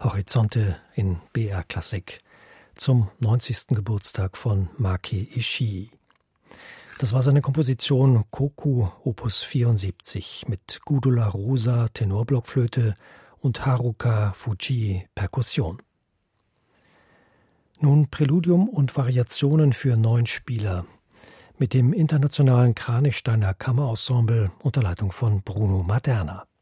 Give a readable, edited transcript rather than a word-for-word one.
Horizonte in BR Klassik zum 90. Geburtstag von Maki Ishii. Das war seine Komposition Koku Opus 74 mit Gudula Rosa Tenorblockflöte und Haruka Fujii Perkussion. Nun Präludium und Variationen für 9 Spieler mit dem internationalen Kranichsteiner Kammerensemble unter Leitung von Bruno Maderna.